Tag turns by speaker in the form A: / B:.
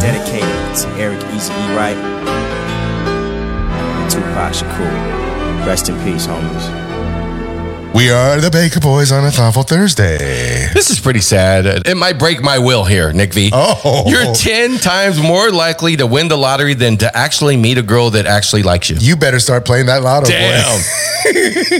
A: Dedicated to Eric Easy E. Wright and Tupac Shakur. Rest in peace, homies.
B: We are the Baker Boys on a Thoughtful Thursday.
C: This is pretty sad. It might break my will here, Nick V.
B: Oh.
C: You're 10 times more likely to win the lottery than to actually meet a girl that actually likes you.
B: You better start playing that lotto,
C: Damn.
B: boy.